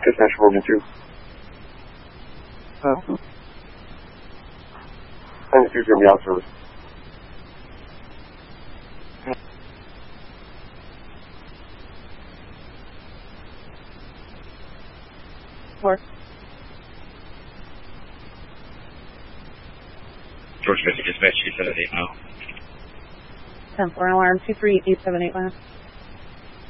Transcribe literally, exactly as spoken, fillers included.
Dispatch Morgan two. Oh. And two's going to be out service. Four. George fifty Dispatch two seven eight now. ten four alarm two three eight seven eight one.